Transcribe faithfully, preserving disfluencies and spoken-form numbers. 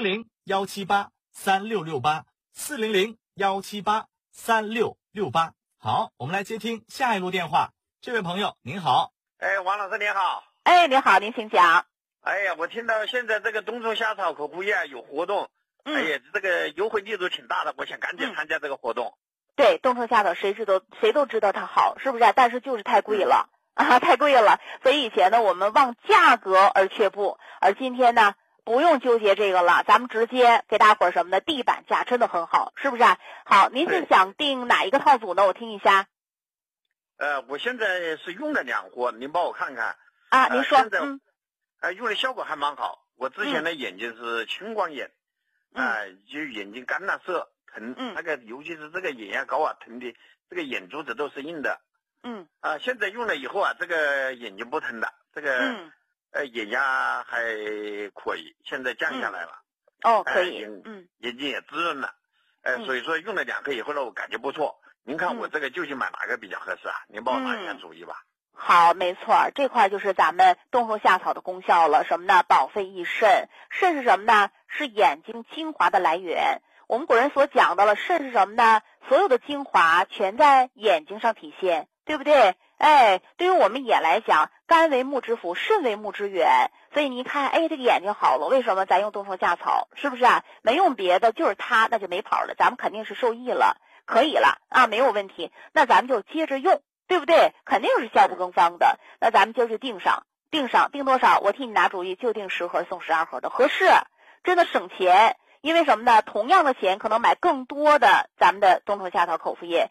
零幺七八三六六八，四零零幺七八三六六八。好，我们来接听下一路电话。这位朋友您好。 哎，王老师您好。 哎，您好，您请讲。 哎呀，我听到现在这个冬虫夏草口服液有活动， 嗯、 哎呀，这个优惠力度挺大的，我想赶紧参加这个活动。 嗯、对，冬虫夏草谁知道谁都知道它好，是不是？但是就是太贵了、嗯、啊，太贵了。所以以前呢，我们望价格而却步，而今天呢，不用纠结这个了，咱们直接给大伙儿什么呢？地板价真的很好，是不是？好，您是想订哪一个套组呢？我听一下。 呃，我现在是用了两货，您帮我看看。 啊，您说。 呃、现在嗯。 呃，用的效果还蛮好。我之前的眼睛是青光眼，啊、呃，就眼睛干了涩疼， 嗯， 那个尤其是这个眼压高啊，疼的这个眼珠子都是硬的。 嗯。 啊、呃，现在用了以后啊，这个眼睛不疼了，这个、 嗯、 呃眼压还可以，现在降下来了。 嗯、哦，可以。 呃、 嗯。 眼睛也滋润了，呃、嗯，所以说用了两颗以后呢，我感觉不错。您看我这个究竟买哪个比较合适啊？您帮我拿一下主意吧。 嗯，好，没错，这块就是咱们冬虫夏草的功效了。什么呢？保肺益肾。肾是什么呢？是眼睛精华的来源。我们古人所讲到了，肾是什么呢？所有的精华全在眼睛上体现，对不对？哎，对于我们眼来讲，肝为目之府，肾为目之源。所以你一看，哎，这个眼睛好了，为什么咱用冬虫夏草？是不是啊？没用别的，就是它，那就没跑了，咱们肯定是受益了。可以了啊，没有问题。那咱们就接着用，对不对？肯定是效不更方的。那咱们今儿就定上，定上，定多少？我替你拿主意，就定十盒送十二盒的，合适，真的省钱。因为什么呢？同样的钱可能买更多的咱们的冬虫夏草口服液，